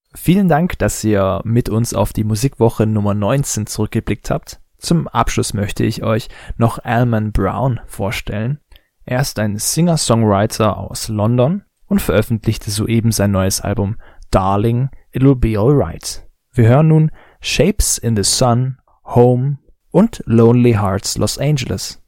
Vielen Dank, dass ihr mit uns auf die Musikwoche Nummer 19 zurückgeblickt habt. Zum Abschluss möchte ich euch noch Alman Brown vorstellen. Er ist ein Singer-Songwriter aus London und veröffentlichte soeben sein neues Album Darling, It'll Be Alright. Wir hören nun Shapes in the Sun, Home und Lonely Hearts Los Angeles.